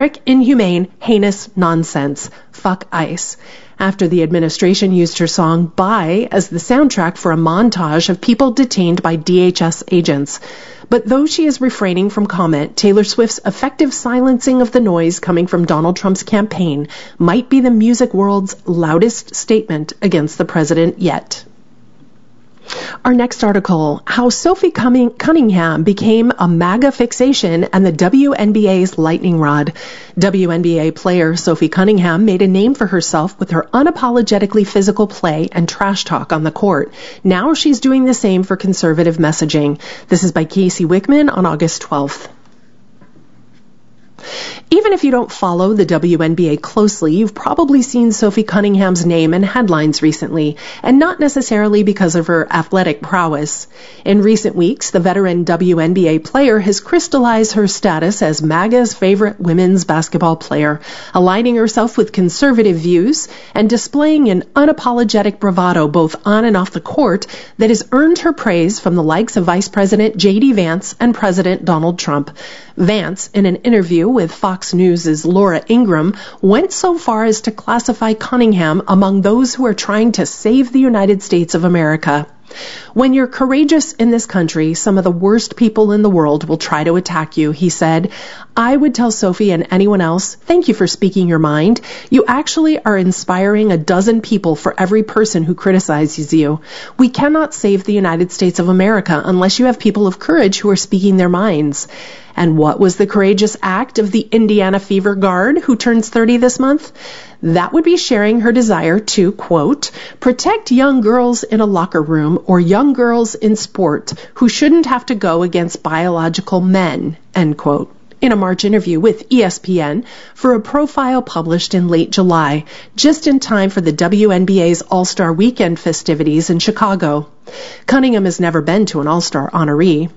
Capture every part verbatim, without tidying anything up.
barbaric, inhumane, heinous nonsense. Fuck ICE. After the administration used her song Bye as the soundtrack for a montage of people detained by D H S agents. But though she is refraining from comment, Taylor Swift's effective silencing of the noise coming from Donald Trump's campaign might be the music world's loudest statement against the president yet. Our next article, how Sophie Cunningham became a MAGA fixation and the W N B A's lightning rod. W N B A player Sophie Cunningham made a name for herself with her unapologetically physical play and trash talk on the court. Now she's doing the same for conservative messaging. This is by Casey Wickman on August twelfth. Even if you don't follow the W N B A closely, you've probably seen Sophie Cunningham's name in headlines recently, and not necessarily because of her athletic prowess. In recent weeks, the veteran W N B A player has crystallized her status as MAGA's favorite women's basketball player, aligning herself with conservative views and displaying an unapologetic bravado both on and off the court that has earned her praise from the likes of Vice President J D Vance and President Donald Trump. Vance, in an interview with Fox News' Laura Ingraham, went so far as to classify Cunningham among those who are trying to save the United States of America. When you're courageous in this country, some of the worst people in the world will try to attack you, he said. I would tell Sophie and anyone else, thank you for speaking your mind. You actually are inspiring a dozen people for every person who criticizes you. We cannot save the United States of America unless you have people of courage who are speaking their minds. And what was the courageous act of the Indiana Fever Guard, who turns thirty this month? That would be sharing her desire to, quote, protect young girls in a locker room or young girls in sport who shouldn't have to go against biological men, end quote, in a March interview with E S P N for a profile published in late July, just in time for the W N B A's All-Star Weekend festivities in Chicago. Cunningham has never been to an All-Star honoree.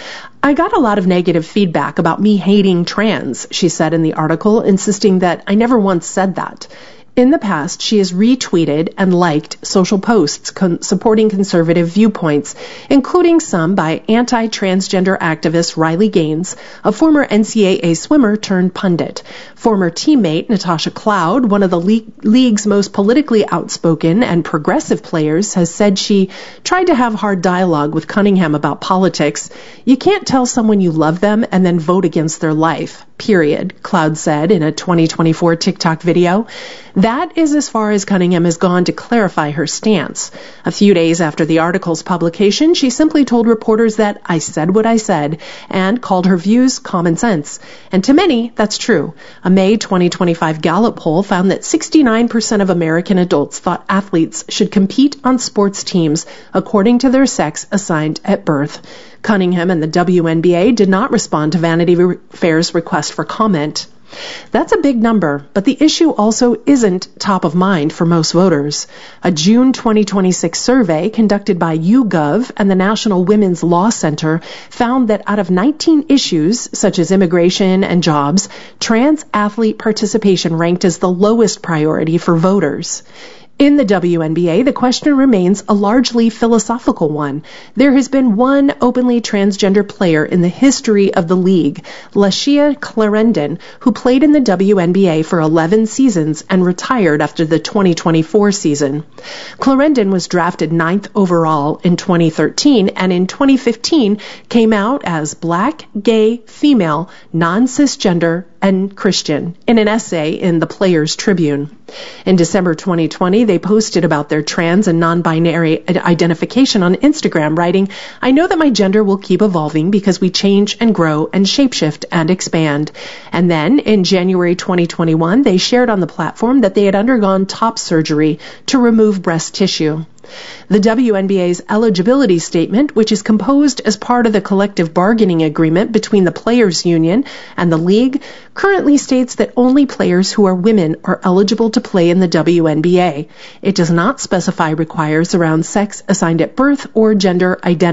I got a lot of negative feedback about me hating trans, she said in the article, insisting that I never once said that. In the past, she has retweeted and liked social posts con- supporting conservative viewpoints, including some by anti-transgender activist Riley Gaines, a former N C A A swimmer turned pundit. Former teammate Natasha Cloud, one of the le- league's most politically outspoken and progressive players, has said she tried to have hard dialogue with Cunningham about politics. You can't tell someone you love them and then vote against their life, period, Cloud said in a twenty twenty-four TikTok video. That is as far as Cunningham has gone to clarify her stance. A few days after the article's publication, she simply told reporters that I said what I said and called her views common sense. And to many, that's true. A May twenty twenty-five Gallup poll found that sixty-nine percent of American adults thought athletes should compete on sports teams according to their sex assigned at birth. Cunningham and the W N B A did not respond to Vanity Fair's request for comment. That's a big number, but the issue also isn't top of mind for most voters. A June twenty twenty-six survey conducted by YouGov and the National Women's Law Center found that out of nineteen issues, such as immigration and jobs, trans athlete participation ranked as the lowest priority for voters. In the W N B A, the question remains a largely philosophical one. There has been one openly transgender player in the history of the league, Lashia Clarendon, who played in the W N B A for eleven seasons and retired after the twenty twenty-four season. Clarendon was drafted ninth overall in twenty thirteen and in twenty fifteen came out as black, gay, female, non-cisgender, and Christian in an essay in the Players Tribune. In December twenty twenty, they posted about their trans and non-binary identification on Instagram, writing, I know that my gender will keep evolving because we change and grow and shapeshift and expand. And then in January twenty twenty-one, they shared on the platform that they had undergone top surgery to remove breast tissue. The W N B A's eligibility statement, which is composed as part of the collective bargaining agreement between the Players Union and the league, currently states that only players who are women are eligible to play in the W N B A. It does not specify requires around sex assigned at birth or gender identity.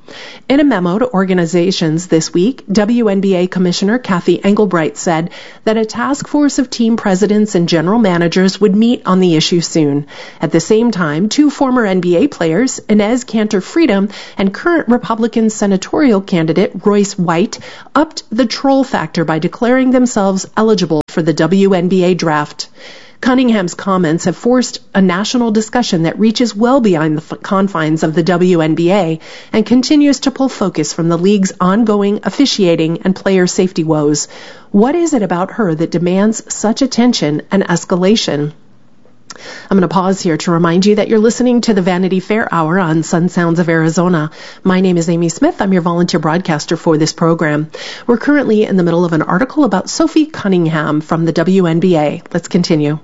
In a memo to organizations this week, W N B A Commissioner Kathy Engelbright said that a task force of team presidents and general managers would meet on the issue soon. At the same time, two former N B A players, Inez Cantor-Freedom and current Republican senatorial candidate Royce White, upped the troll factor by declaring themselves eligible for the W N B A draft. Cunningham's comments have forced a national discussion that reaches well beyond the f- confines of the W N B A and continues to pull focus from the league's ongoing officiating and player safety woes. What is it about her that demands such attention and escalation? I'm going to pause here to remind you that you're listening to the Vanity Fair Hour on Sun Sounds of Arizona. My name is Amy Smith. I'm your volunteer broadcaster for this program. We're currently in the middle of an article about Sophie Cunningham from the W N B A. Let's continue.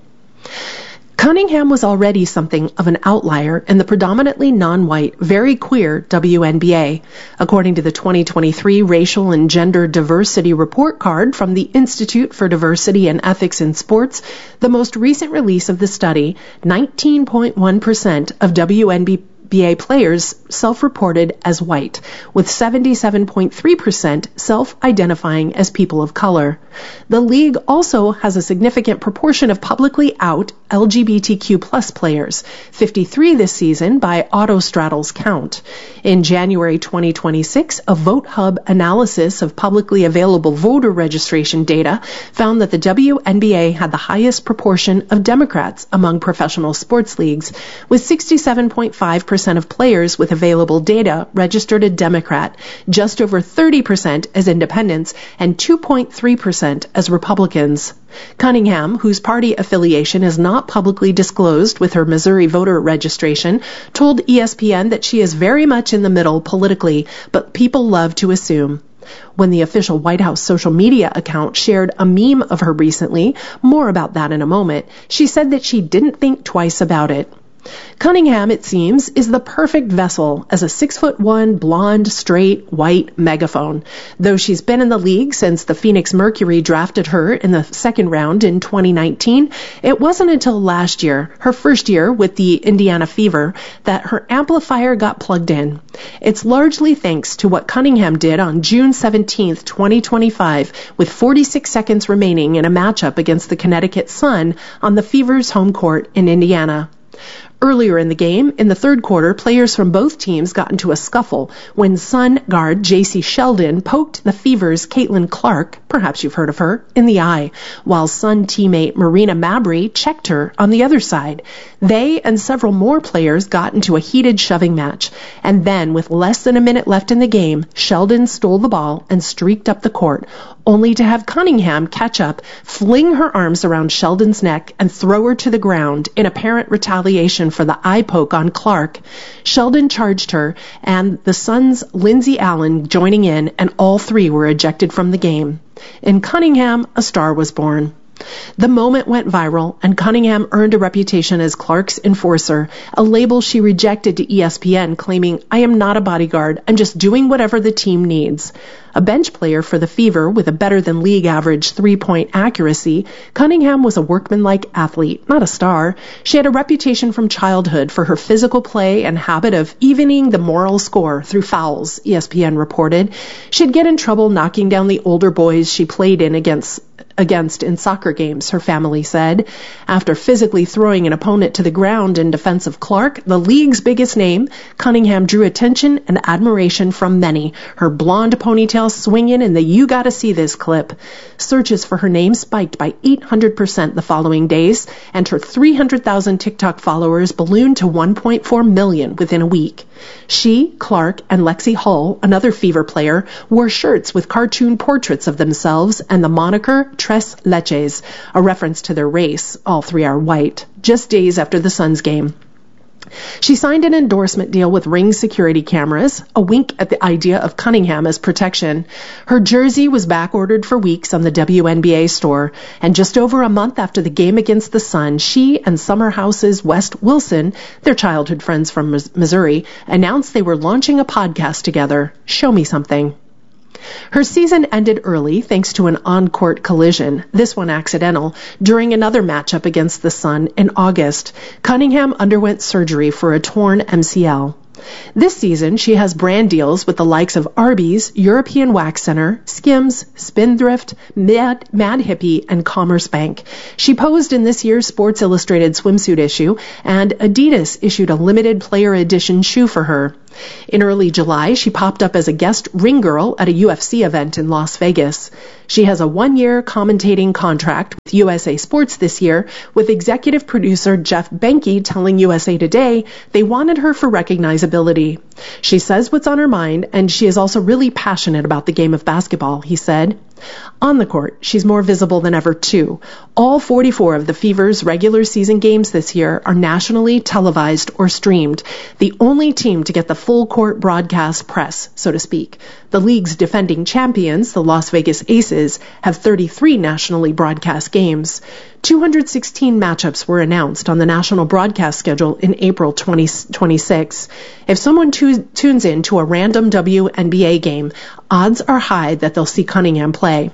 Cunningham was already something of an outlier in the predominantly non-white, very queer W N B A. According to the twenty twenty-three Racial and Gender Diversity Report Card from the Institute for Diversity and Ethics in Sports, the most recent release of the study, nineteen point one percent of W N B A players self-reported as white, with seventy-seven point three percent self-identifying as people of color. The league also has a significant proportion of publicly out L G B T Q plus players, fifty-three this season by Autostradle's count. In January twenty twenty-six, a VoteHub analysis of publicly available voter registration data found that the W N B A had the highest proportion of Democrats among professional sports leagues, with sixty-seven point five percent of players with available data registered a Democrat, just over thirty percent as independents, and two point three percent as Republicans. Cunningham, whose party affiliation is not publicly disclosed with her Missouri voter registration, told E S P N that she is very much in the middle politically, but people love to assume. When the official White House social media account shared a meme of her recently, more about that in a moment, she said that she didn't think twice about it. Cunningham, it seems, is the perfect vessel as a six foot one, blonde, straight, white megaphone. Though she's been in the league since the Phoenix Mercury drafted her in the second round in twenty nineteen, it wasn't until last year, her first year with the Indiana Fever, that her amplifier got plugged in. It's largely thanks to what Cunningham did on June seventeenth, twenty twenty-five, with forty-six seconds remaining in a matchup against the Connecticut Sun on the Fever's home court in Indiana. Earlier in the game, in the third quarter, players from both teams got into a scuffle when Sun guard J C Sheldon poked the Fever's Caitlin Clark, perhaps you've heard of her, in the eye, while Sun teammate Marina Mabrey checked her on the other side. They and several more players got into a heated shoving match, and then, with less than a minute left in the game, Sheldon stole the ball and streaked up the court, only to have Cunningham catch up, fling her arms around Sheldon's neck, and throw her to the ground in apparent retaliation for the eye poke on Clark. Sheldon charged her, and the Suns' Lindsey Allen joining in, and all three were ejected from the game. In Cunningham, a star was born. The moment went viral, and Cunningham earned a reputation as Clark's enforcer, a label she rejected to E S P N, claiming, "I am not a bodyguard, I'm just doing whatever the team needs." A bench player for the Fever with a better-than-league average three-point accuracy, Cunningham was a workmanlike athlete, not a star. She had a reputation from childhood for her physical play and habit of evening the moral score through fouls, E S P N reported. She'd get in trouble knocking down the older boys she played in against against in soccer games, her family said. After physically throwing an opponent to the ground in defense of Clark, the league's biggest name, Cunningham drew attention and admiration from many, her blonde ponytail swinging in the "you gotta see this" clip. Searches for her name spiked by eight hundred percent the following days, and her three hundred thousand TikTok followers ballooned to one point four million within a week. She, Clark, and Lexi Hull, another Fever player, wore shirts with cartoon portraits of themselves and the moniker Tres Leches, a reference to their race, all three are white, just days after the Suns game. She signed an endorsement deal with Ring security cameras, a wink at the idea of Cunningham as protection. Her jersey was back-ordered for weeks on the W N B A store, and just over a month after the game against the Sun, she and Summer House's Wes Wilson, their childhood friends from Missouri, announced they were launching a podcast together, Show Me Something. Her season ended early thanks to an on-court collision, this one accidental, during another matchup against the Sun in August. Cunningham underwent surgery for a torn M C L. This season, she has brand deals with the likes of Arby's, European Wax Center, Skims, Spindrift, Mad, Mad Hippie, and Commerce Bank. She posed in this year's Sports Illustrated swimsuit issue, and Adidas issued a limited player edition shoe for her. In early July, she popped up as a guest ring girl at a U F C event in Las Vegas. She has a one-year commentating contract with U S A Sports this year, with executive producer Jeff Benke telling U S A Today they wanted her for recognizability. She says what's on her mind, and she is also really passionate about the game of basketball, he said. On the court, she's more visible than ever, too. All forty-four of the Fever's regular season games this year are nationally televised or streamed, the only team to get the full court broadcast press, so to speak. The league's defending champions, the Las Vegas Aces, have thirty-three nationally broadcast games. two hundred sixteen matchups were announced on the national broadcast schedule in April twenty twenty-six. If someone tu- tunes in to a random W N B A game, odds are high that they'll see Cunningham play.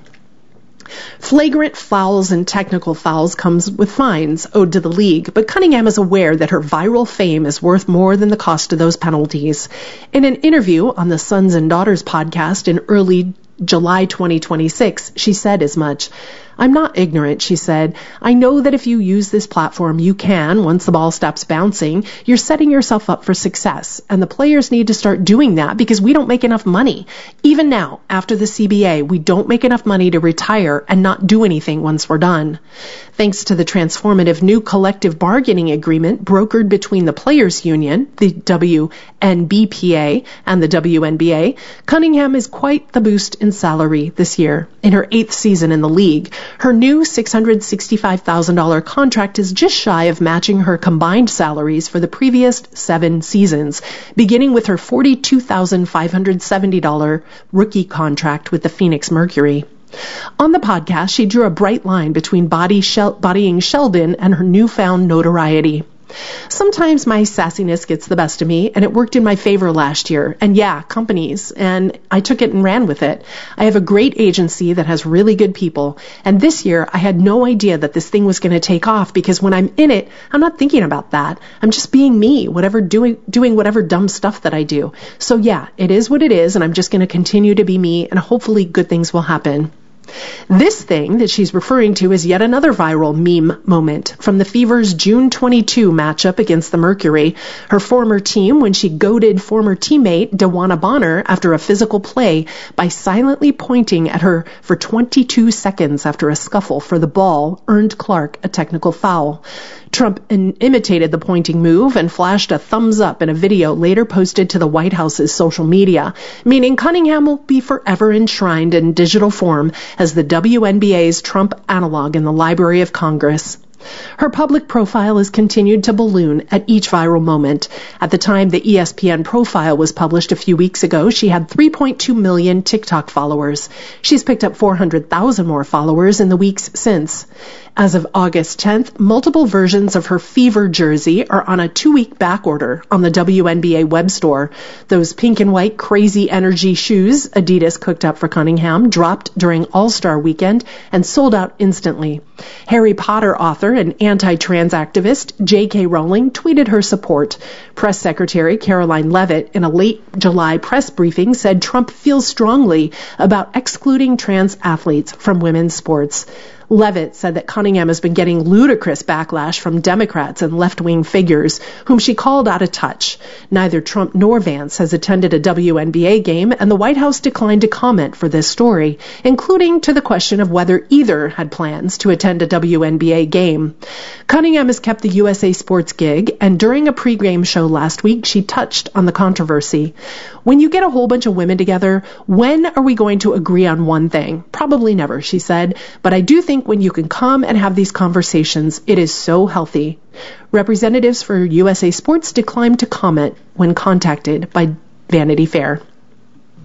Flagrant fouls and technical fouls comes with fines owed to the league, but Cunningham is aware that her viral fame is worth more than the cost of those penalties. In an interview on the Sons and Daughters podcast in early July twenty twenty-six, she said as much. I'm not ignorant, she said. I know that if you use this platform, you can, once the ball stops bouncing, you're setting yourself up for success. And the players need to start doing that because we don't make enough money. Even now, after the C B A, we don't make enough money to retire and not do anything once we're done. Thanks to the transformative new collective bargaining agreement brokered between the Players Union, the W N B P A, and the W N B A, Cunningham is quite the boost in salary this year. In her eighth season in the league, her new six hundred sixty-five thousand dollars contract is just shy of matching her combined salaries for the previous seven seasons, beginning with her forty-two thousand five hundred seventy dollars rookie contract with the Phoenix Mercury. On the podcast, she drew a bright line between body shel- bodying Sheldon and her newfound notoriety. Sometimes my sassiness gets the best of me, and it worked in my favor last year. And yeah, companies, and I took it and ran with it. I have a great agency that has really good people, and this year I had no idea that this thing was going to take off, because when I'm in it, I'm not thinking about that. I'm just being me, whatever doing doing whatever dumb stuff that I do. So yeah, it is what it is, and I'm just going to continue to be me, and hopefully good things will happen. This thing that she's referring to is yet another viral meme moment from the Fever's June twenty-second matchup against the Mercury, her former team, when she goaded former teammate DeWanna Bonner after a physical play by silently pointing at her for twenty-two seconds after a scuffle for the ball earned Clark a technical foul. Trump in- imitated the pointing move and flashed a thumbs up in a video later posted to the White House's social media, meaning Cunningham will be forever enshrined in digital form as the W N B A's Trump analog in the Library of Congress. Her public profile has continued to balloon at each viral moment. At the time the E S P N profile was published a few weeks ago, she had three point two million TikTok followers. She's picked up four hundred thousand more followers in the weeks since. As of August tenth, multiple versions of her Fever jersey are on a two-week back order on the W N B A web store. Those pink and white crazy energy shoes Adidas cooked up for Cunningham dropped during All-Star Weekend and sold out instantly. Harry Potter author and anti-trans activist J K Rowling tweeted her support. Press Secretary Caroline Leavitt, in a late July press briefing, said Trump feels strongly about excluding trans athletes from women's sports. Leavitt said that Cunningham has been getting ludicrous backlash from Democrats and left-wing figures, whom she called out of touch. Neither Trump nor Vance has attended a W N B A game, and the White House declined to comment for this story, including to the question of whether either had plans to attend a W N B A game. Cunningham has kept the U S A Sports gig, and during a pregame show last week, she touched on the controversy. When you get a whole bunch of women together, when are we going to agree on one thing? Probably never, she said, but I do think when you can come and have these conversations, it is so healthy. Representatives for U S A Sports declined to comment when contacted by Vanity Fair.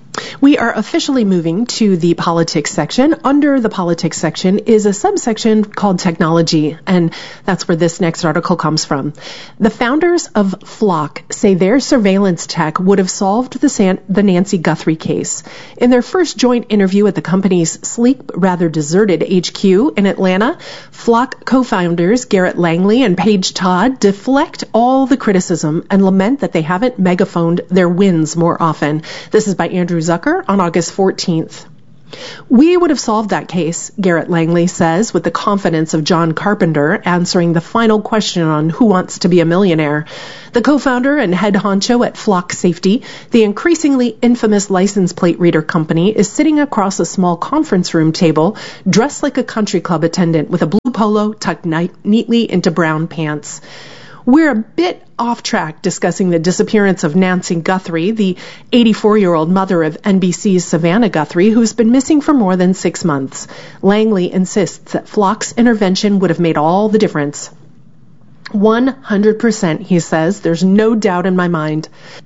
We are officially moving to the politics section. Under the politics section is a subsection called technology, and that's where this next article comes from. The founders of Flock say their surveillance tech would have solved the, San- the Nancy Guthrie case. In their first joint interview at the company's sleek, rather deserted H Q in Atlanta, Flock co-founders Garrett Langley and Paige Todd deflect all the criticism and lament that they haven't megaphoned their wins more often. This is by Andrew Zucker on August fourteenth. We would have solved that case, Garrett Langley says, with the confidence of John Carpenter answering the final question on Who Wants to Be a Millionaire. The co-founder and head honcho at Flock Safety, the increasingly infamous license plate reader company, is sitting across a small conference room table, dressed like a country club attendant with a blue polo tucked ni- neatly into brown pants. We're a bit off track discussing the disappearance of Nancy Guthrie, the eighty-four-year-old mother of N B C's Savannah Guthrie, who's been missing for more than six months. Langley insists that Flock's intervention would have made all the difference. one hundred percent, he says. There's no doubt in my mind.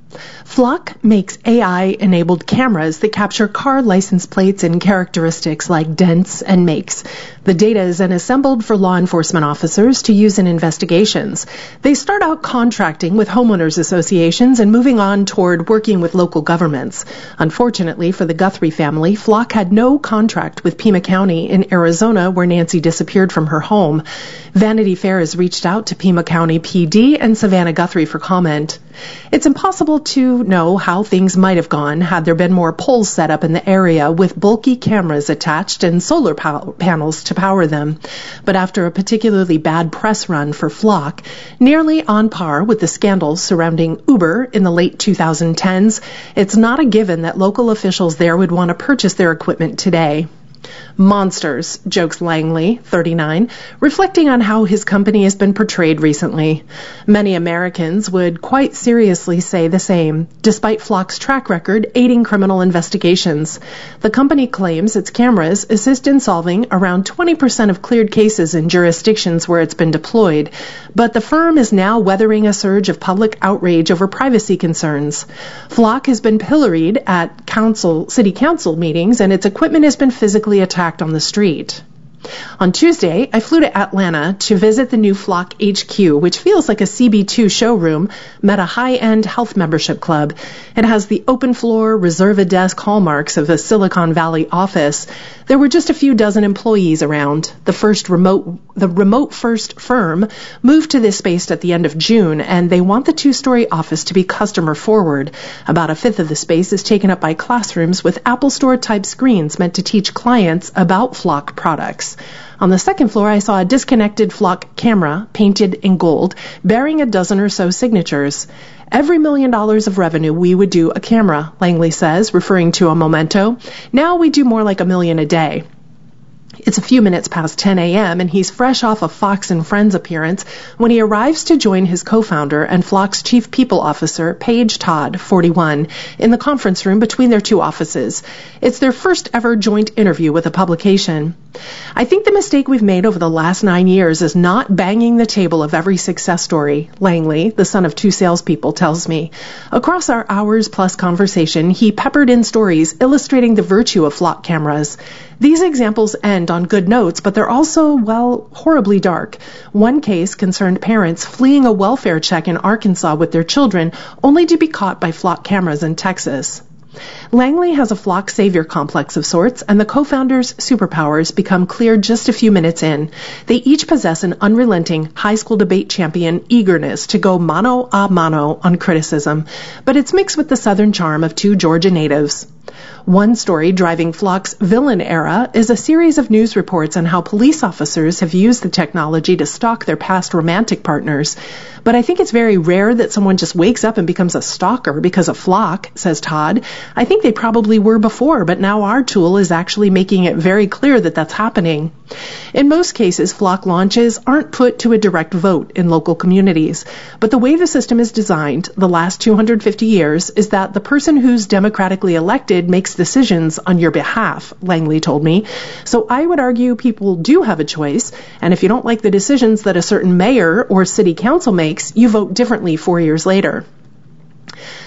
Flock makes A I-enabled cameras that capture car license plates and characteristics like dents and makes. The data is then assembled for law enforcement officers to use in investigations. They start out contracting with homeowners associations and moving on toward working with local governments. Unfortunately for the Guthrie family, Flock had no contract with Pima County in Arizona, where Nancy disappeared from her home. Vanity Fair has reached out to Pima County P D and Savannah Guthrie for comment. It's impossible to know how things might have gone had there been more poles set up in the area with bulky cameras attached and solar pa- panels to power them. But after a particularly bad press run for Flock, nearly on par with the scandals surrounding Uber in the late twenty tens, it's not a given that local officials there would want to purchase their equipment today. Monsters, jokes Langley, thirty-nine, reflecting on how his company has been portrayed recently. Many Americans would quite seriously say the same, despite Flock's track record aiding criminal investigations. The company claims its cameras assist in solving around twenty percent of cleared cases in jurisdictions where it's been deployed, but the firm is now weathering a surge of public outrage over privacy concerns. Flock has been pilloried at council, city council meetings, and its equipment has been physically attacked on the street. On Tuesday, I flew to Atlanta to visit the new Flock H Q, which feels like a C B two showroom, met a high-end health membership club. It has the open floor, reserve-a-desk hallmarks of a Silicon Valley office. There were just a few dozen employees around. The first remote, the remote-first firm moved to this space at the end of June, and they want the two-story office to be customer-forward. About a fifth of the space is taken up by classrooms with Apple Store-type screens meant to teach clients about Flock products. On the second floor, I saw a disconnected Flock camera painted in gold, bearing a dozen or so signatures. Every million dollars of revenue, we would do a camera, Langley says, referring to a memento. Now we do more like a million a day. It's a few minutes past ten a.m., and he's fresh off a Fox and Friends appearance when he arrives to join his co-founder and Flock's chief people officer, Paige Todd, forty-one, in the conference room between their two offices. It's their first ever joint interview with a publication. I think the mistake we've made over the last nine years is not banging the table of every success story, Langley, the son of two salespeople, tells me. Across our hours-plus conversation, he peppered in stories illustrating the virtue of Flock cameras. These examples end on good notes, but they're also, well, horribly dark. One case concerned parents fleeing a welfare check in Arkansas with their children, only to be caught by Flock cameras in Texas. Langley has a Flock savior complex of sorts, and the co-founders' superpowers become clear just a few minutes in. They each possess an unrelenting high school debate champion eagerness to go mano a mano on criticism, but it's mixed with the southern charm of two Georgia natives. One story driving Flock's villain era is a series of news reports on how police officers have used the technology to stalk their past romantic partners. But I think it's very rare that someone just wakes up and becomes a stalker because of Flock, says Todd. I think they probably were before, but now our tool is actually making it very clear that that's happening. In most cases, Flock launches aren't put to a direct vote in local communities. But the way the system is designed the last two hundred fifty years is that the person who's democratically elected makes decisions on your behalf, Langley told me. So I would argue people do have a choice, and if you don't like the decisions that a certain mayor or city council makes, you vote differently four years later.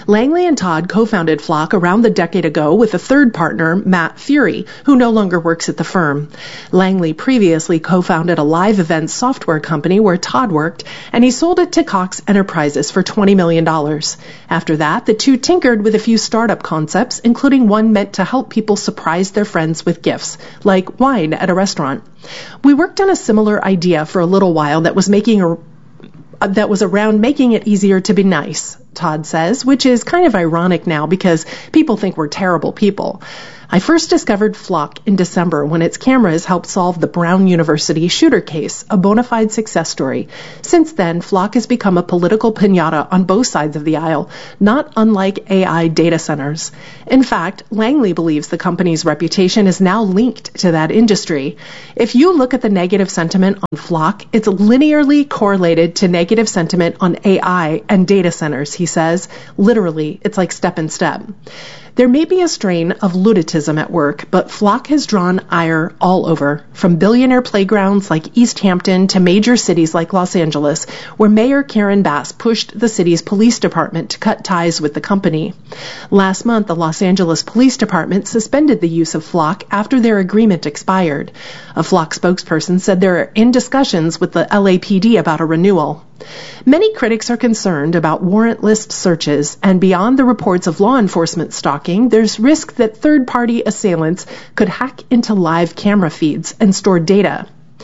Langley and Todd co-founded Flock around a decade ago with a third partner, Matt Fury, who no longer works at the firm. Langley previously co-founded a live events software company where Todd worked, and he sold it to Cox Enterprises for twenty million dollars. After that, the two tinkered with a few startup concepts, including one meant to help people surprise their friends with gifts, like wine at a restaurant. We worked on a similar idea for a little while that was making a that was around making it easier to be nice, Todd says, which is kind of ironic now because people think we're terrible people. I first discovered Flock in December when its cameras helped solve the Brown University shooter case, a bona fide success story. Since then, Flock has become a political piñata on both sides of the aisle, not unlike A I data centers. In fact, Langley believes the company's reputation is now linked to that industry. If you look at the negative sentiment on Flock, it's linearly correlated to negative sentiment on A I and data centers, he says. Literally, it's like step in step. There may be a strain of luditism at work, but Flock has drawn ire all over, from billionaire playgrounds like East Hampton to major cities like Los Angeles, where Mayor Karen Bass pushed the city's police department to cut ties with the company. Last month, the Los Angeles Police Department suspended the use of Flock after their agreement expired. A Flock spokesperson said they're in discussions with the L A P D about a renewal. Many critics are concerned about warrantless searches, and beyond the reports of law enforcement stalking, there's risk that third-party assailants could hack into live camera feeds and store data.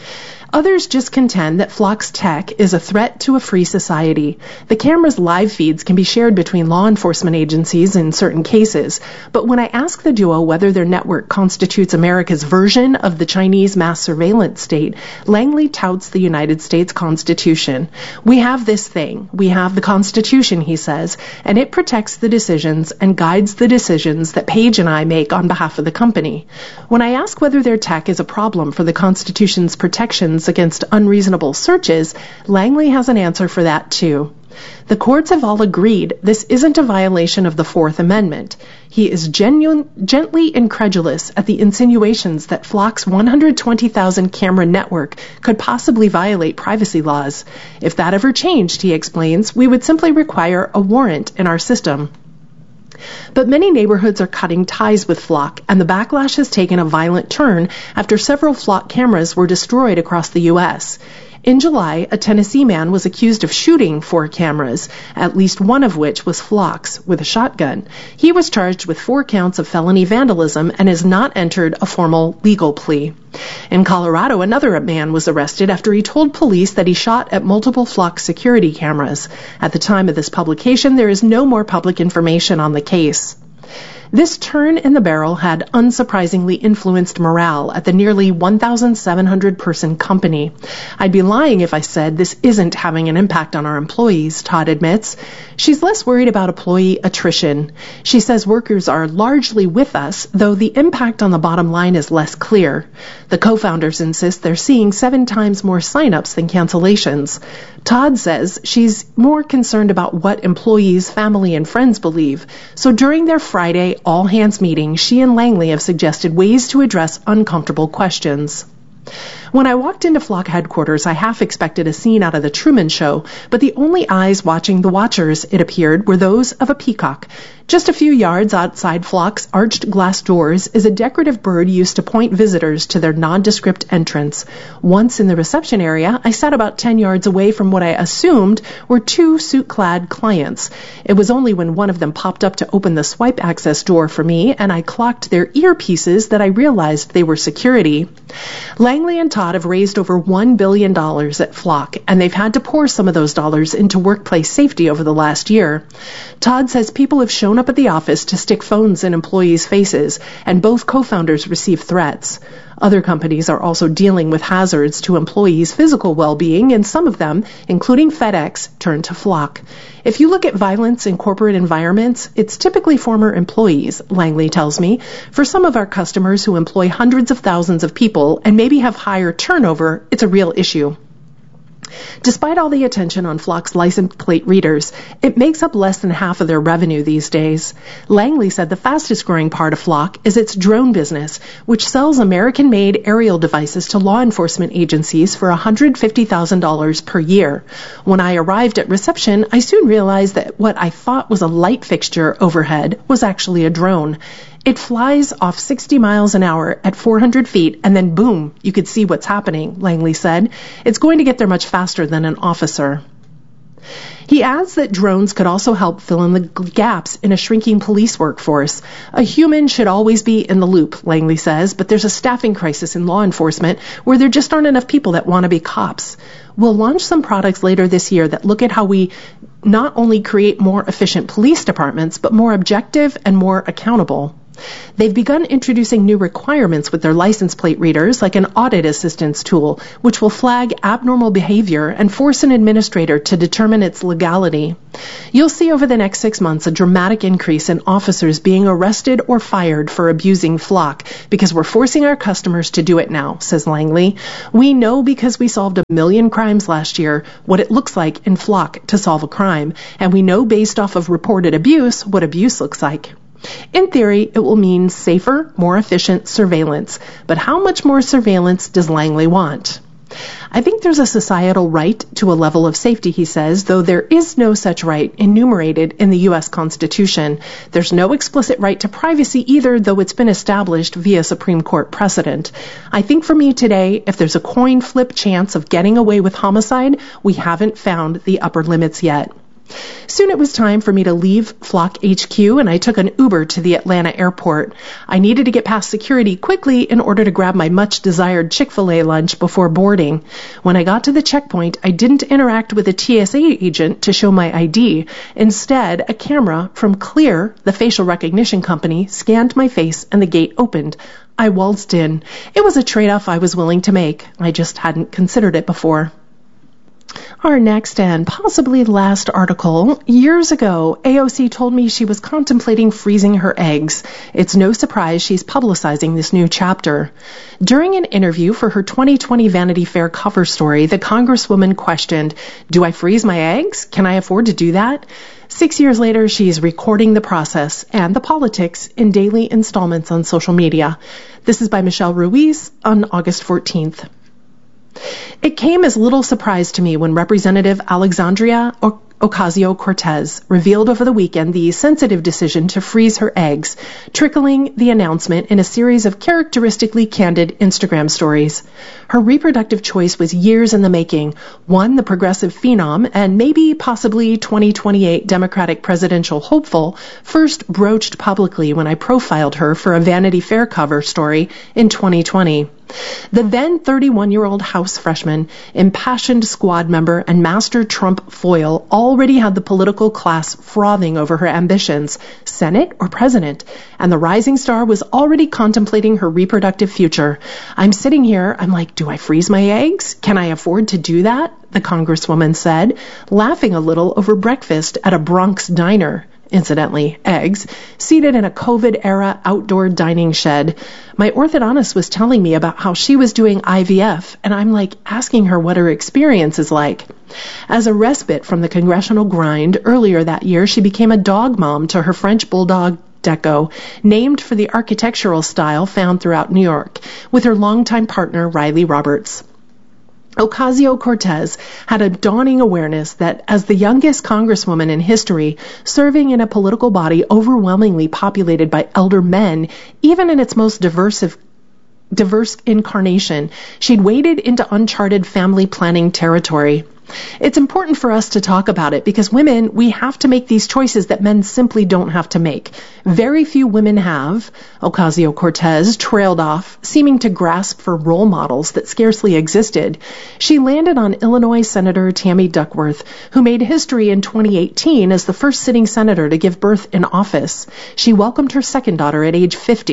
Others just contend that Flock's tech is a threat to a free society. The camera's live feeds can be shared between law enforcement agencies in certain cases, but when I ask the duo whether their network constitutes America's version of the Chinese mass surveillance state, Langley touts the United States Constitution. We have this thing. We have the Constitution, he says, and it protects the decisions and guides the decisions that Paige and I make on behalf of the company. When I ask whether their tech is a problem for the Constitution's protections against unreasonable searches, Langley has an answer for that too. The courts have all agreed this isn't a violation of the Fourth Amendment. He is genuine, gently incredulous at the insinuations that Flock's one hundred twenty thousand camera network could possibly violate privacy laws. If that ever changed, he explains, we would simply require a warrant in our system. But many neighborhoods are cutting ties with Flock, and the backlash has taken a violent turn after several Flock cameras were destroyed across the U S. In July, a Tennessee man was accused of shooting four cameras, at least one of which was Flock's, with a shotgun. He was charged with four counts of felony vandalism and has not entered a formal legal plea. In Colorado, another man was arrested after he told police that he shot at multiple Flock security cameras. At the time of this publication, there is no more public information on the case. This turn in the barrel had unsurprisingly influenced morale at the nearly one thousand seven hundred person company. I'd be lying if I said this isn't having an impact on our employees, Todd admits. She's less worried about employee attrition. She says workers are largely with us, though the impact on the bottom line is less clear. The co-founders insist they're seeing seven times more sign-ups than cancellations. Todd says she's more concerned about what employees, family, and friends believe. So during their Friday all-hands meeting, she and Langley have suggested ways to address uncomfortable questions. When I walked into Flock headquarters, I half expected a scene out of the Truman Show, but the only eyes watching the watchers, it appeared, were those of a peacock. Just a few yards outside Flock's arched glass doors is a decorative bird used to point visitors to their nondescript entrance. Once in the reception area, I sat about ten yards away from what I assumed were two suit-clad clients. It was only when one of them popped up to open the swipe access door for me and I clocked their earpieces that I realized they were security. Langley and Todd have raised over one billion dollars at Flock, and they've had to pour some of those dollars into workplace safety over the last year. Todd says people have shown up at the office to stick phones in employees' faces, and both co-founders receive threats. Other companies are also dealing with hazards to employees' physical well-being, and some of them, including FedEx, turn to Flock. If you look at violence in corporate environments, it's typically former employees, Langley tells me. For some of our customers who employ hundreds of thousands of people and maybe have higher turnover, it's a real issue. Despite all the attention on Flock's license plate readers, it makes up less than half of their revenue these days. Langley said the fastest growing part of Flock is its drone business, which sells American-made aerial devices to law enforcement agencies for one hundred fifty thousand dollars per year. When I arrived at reception, I soon realized that what I thought was a light fixture overhead was actually a drone. It flies off sixty miles an hour at four hundred feet, and then boom, you could see what's happening, Langley said. It's going to get there much faster than an officer. He adds that drones could also help fill in the gaps in a shrinking police workforce. A human should always be in the loop, Langley says, but there's a staffing crisis in law enforcement where there just aren't enough people that want to be cops. We'll launch some products later this year that look at how we not only create more efficient police departments, but more objective and more accountable. They've begun introducing new requirements with their license plate readers, like an audit assistance tool, which will flag abnormal behavior and force an administrator to determine its legality. You'll see over the next six months a dramatic increase in officers being arrested or fired for abusing Flock, because we're forcing our customers to do it now, says Langley. We know because we solved a million crimes last year what it looks like in Flock to solve a crime, and we know based off of reported abuse what abuse looks like. In theory, it will mean safer, more efficient surveillance. But how much more surveillance does Langley want? I think there's a societal right to a level of safety, he says, though there is no such right enumerated in the U S Constitution. There's no explicit right to privacy either, though it's been established via Supreme Court precedent. I think for me today, if there's a coin flip chance of getting away with homicide, we haven't found the upper limits yet. Soon it was time for me to leave Flock H Q, and I took an Uber to the Atlanta airport. I needed to get past security quickly in order to grab my much-desired Chick-fil-A lunch before boarding. When I got to the checkpoint, I didn't interact with a T S A agent to show my I D. Instead, a camera from Clear, the facial recognition company, scanned my face and the gate opened. I waltzed in. It was a trade-off I was willing to make. I just hadn't considered it before. Our next and possibly last article. Years ago, A O C told me she was contemplating freezing her eggs. It's no surprise she's publicizing this new chapter. During an interview for her twenty twenty Vanity Fair cover story, the Congresswoman questioned, "Do I freeze my eggs? Can I afford to do that?" Six years later, she's recording the process and the politics in daily installments on social media. This is by Michelle Ruiz on August fourteenth. It came as little surprise to me when Representative Alexandria Ocasio-Cortez revealed over the weekend the sensitive decision to freeze her eggs, trickling the announcement in a series of characteristically candid Instagram stories. Her reproductive choice was years in the making, one the progressive phenom and maybe possibly twenty twenty-eight Democratic presidential hopeful first broached publicly when I profiled her for a Vanity Fair cover story in twenty twenty. The then thirty-one-year-old House freshman, impassioned squad member, and master Trump foil already had the political class frothing over her ambitions, Senate or president, and the rising star was already contemplating her reproductive future. I'm sitting here, I'm like, do I freeze my eggs? Can I afford to do that? The Congresswoman said, laughing a little over breakfast at a Bronx diner. Incidentally, eggs, seated in a COVID-era outdoor dining shed. My orthodontist was telling me about how she was doing I V F, and I'm like asking her what her experience is like. As a respite from the congressional grind, earlier that year she became a dog mom to her French bulldog Deco, named for the architectural style found throughout New York, with her longtime partner Riley Roberts. Ocasio-Cortez had a dawning awareness that as the youngest congresswoman in history, serving in a political body overwhelmingly populated by elder men, even in its most diverse, diverse incarnation, she'd waded into uncharted family planning territory. It's important for us to talk about it because women, we have to make these choices that men simply don't have to make. Very few women have. Ocasio-Cortez trailed off, seeming to grasp for role models that scarcely existed. She landed on Illinois Senator Tammy Duckworth, who made history in twenty eighteen as the first sitting senator to give birth in office. She welcomed her second daughter at age fifty.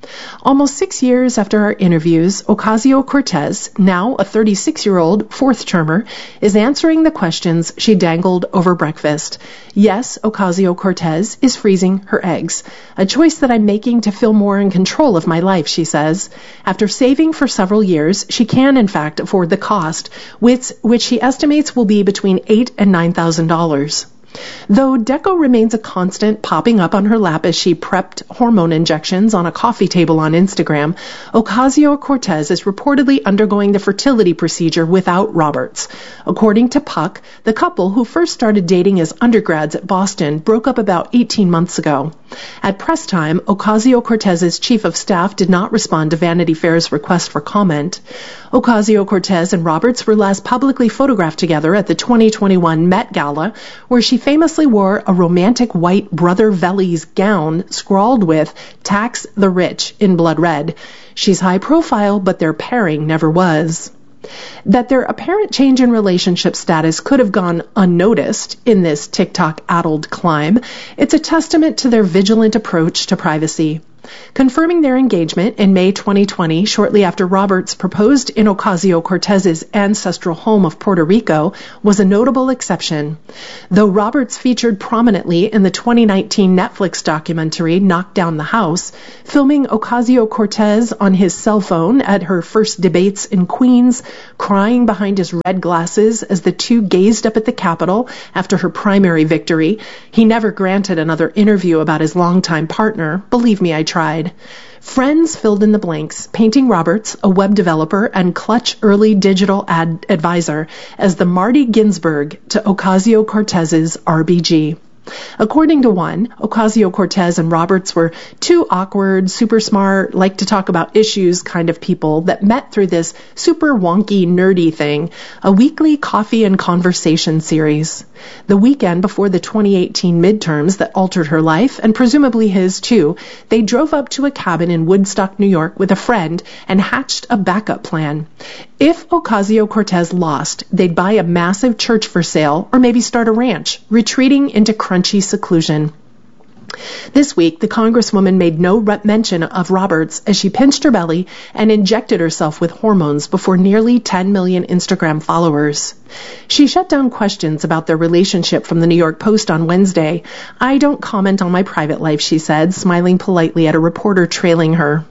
Almost six years after our interviews, Ocasio-Cortez, now a thirty-six-year-old fourth-termer, is answering the questions she dangled over breakfast. Yes, Ocasio-Cortez is freezing her eggs, a choice that I'm making to feel more in control of my life, she says. After saving for several years, she can, in fact, afford the cost, which, which she estimates will be between eight thousand dollars and nine thousand dollars. Though Deco remains a constant, popping up on her lap as she prepped hormone injections on a coffee table on Instagram, Ocasio-Cortez is reportedly undergoing the fertility procedure without Roberts. According to Puck, the couple, who first started dating as undergrads at Boston, broke up about eighteen months ago. At press time, Ocasio-Cortez's chief of staff did not respond to Vanity Fair's request for comment. Ocasio-Cortez and Roberts were last publicly photographed together at the twenty twenty-one Met Gala, where she famously wore a romantic white Brother Vellies gown scrawled with "Tax the Rich" in blood red. She's high profile, but their pairing never was. That their apparent change in relationship status could have gone unnoticed in this TikTok-addled climb, it's a testament to their vigilant approach to privacy. Confirming their engagement in May twenty twenty, shortly after Roberts proposed in Ocasio-Cortez's ancestral home of Puerto Rico, was a notable exception. Though Roberts featured prominently in the twenty nineteen Netflix documentary Knock Down the House, filming Ocasio-Cortez on his cell phone at her first debates in Queens, crying behind his red glasses as the two gazed up at the Capitol after her primary victory, he never granted another interview about his longtime partner. Believe me, I tried. Friends filled in the blanks, painting Roberts, a web developer and clutch early digital ad advisor, as the Marty Ginsburg to Ocasio-Cortez's R B G. According to one, Ocasio-Cortez and Roberts were two awkward, super smart, like to talk about issues kind of people that met through this super wonky, nerdy thing, a weekly coffee and conversation series. The weekend before the twenty eighteen midterms that altered her life, and presumably his too, they drove up to a cabin in Woodstock, New York with a friend and hatched a backup plan. If Ocasio-Cortez lost, they'd buy a massive church for sale or maybe start a ranch, retreating into crunchy seclusion. This week, the Congresswoman made no mention of Roberts as she pinched her belly and injected herself with hormones before nearly ten million Instagram followers. She shut down questions about their relationship from the New York Post on Wednesday. "I don't comment on my private life," she said, smiling politely at a reporter trailing her.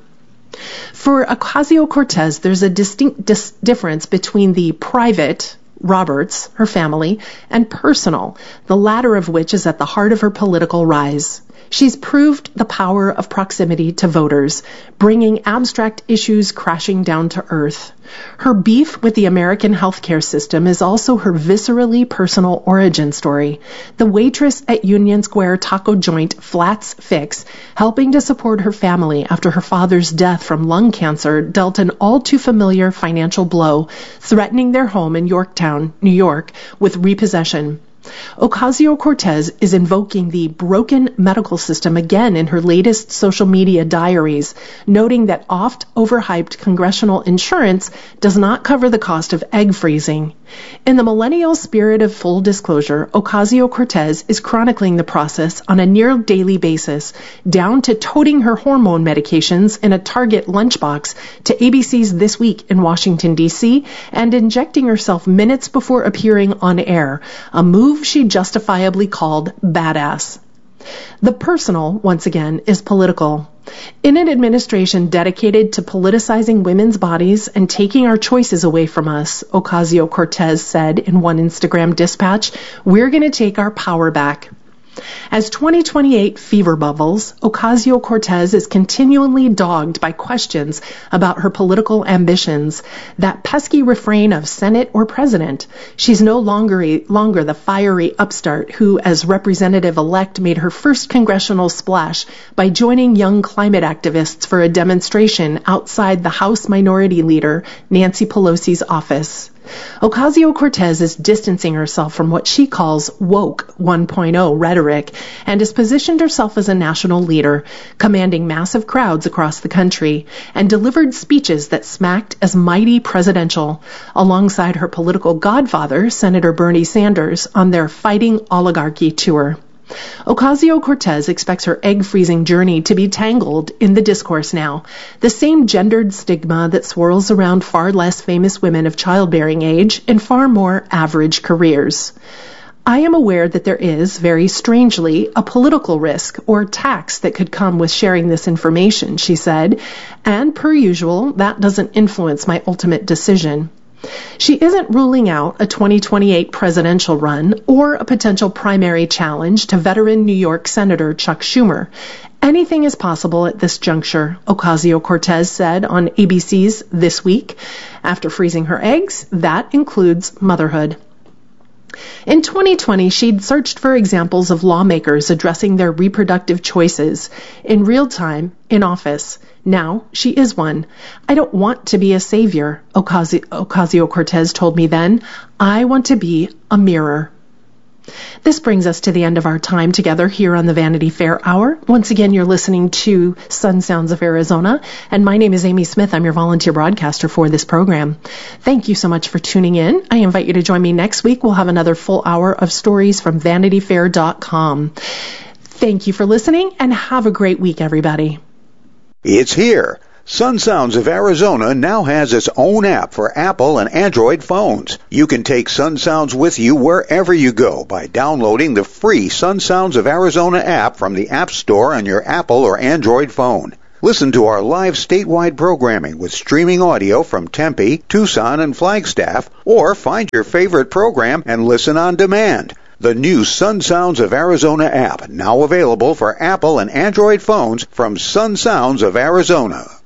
For Ocasio-Cortez, there's a distinct dis- difference between the private, Roberts, her family, and personal, the latter of which is at the heart of her political rise. She's proved the power of proximity to voters, bringing abstract issues crashing down to earth. Her beef with the American healthcare system is also her viscerally personal origin story. The waitress at Union Square taco joint Flats Fix, helping to support her family after her father's death from lung cancer, dealt an all too familiar financial blow, threatening their home in Yorktown, New York, with repossession. Ocasio-Cortez is invoking the broken medical system again in her latest social media diaries, noting that oft overhyped congressional insurance does not cover the cost of egg freezing. In the millennial spirit of full disclosure, Ocasio-Cortez is chronicling the process on a near daily basis, down to toting her hormone medications in a Target lunchbox to A B C's This Week in Washington, D C, and injecting herself minutes before appearing on air, a move she justifiably called badass. The personal, once again, is political. In an administration dedicated to politicizing women's bodies and taking our choices away from us, Ocasio-Cortez said in one Instagram dispatch, "We're going to take our power back." As twenty twenty-eight fever bubbles, Ocasio-Cortez is continually dogged by questions about her political ambitions. That pesky refrain of Senate or President. She's no longer, longer the fiery upstart who, as representative-elect, made her first congressional splash by joining young climate activists for a demonstration outside the House Minority Leader Nancy Pelosi's office. Ocasio-Cortez is distancing herself from what she calls woke one point oh rhetoric and has positioned herself as a national leader, commanding massive crowds across the country, and delivered speeches that smacked as mighty presidential, alongside her political godfather, Senator Bernie Sanders, on their Fighting Oligarchy tour. Ocasio-Cortez expects her egg-freezing journey to be tangled in the discourse now, the same gendered stigma that swirls around far less famous women of childbearing age and far more average careers. I am aware that there is, very strangely, a political risk or tax that could come with sharing this information, she said, and per usual, that doesn't influence my ultimate decision. She isn't ruling out a twenty twenty-eight presidential run or a potential primary challenge to veteran New York Senator Chuck Schumer. Anything is possible at this juncture, Ocasio-Cortez said on A B C's This Week. After freezing her eggs, that includes motherhood. In twenty twenty, she'd searched for examples of lawmakers addressing their reproductive choices in real time in office. Now, she is one. I don't want to be a savior, Ocasio- Ocasio-Cortez told me then. I want to be a mirror. This brings us to the end of our time together here on the Vanity Fair Hour. Once again, you're listening to Sun Sounds of Arizona, and my name is Amy Smith. I'm your volunteer broadcaster for this program. Thank you so much for tuning in. I invite you to join me next week. We'll have another full hour of stories from vanity fair dot com. Thank you for listening, and have a great week, everybody. It's here. Sun Sounds of Arizona now has its own app for Apple and Android phones. You can take Sun Sounds with you wherever you go by downloading the free Sun Sounds of Arizona app from the App Store on your Apple or Android phone. Listen to our live statewide programming with streaming audio from Tempe, Tucson, and Flagstaff, or find your favorite program and listen on demand. The new Sun Sounds of Arizona app, now available for Apple and Android phones from Sun Sounds of Arizona.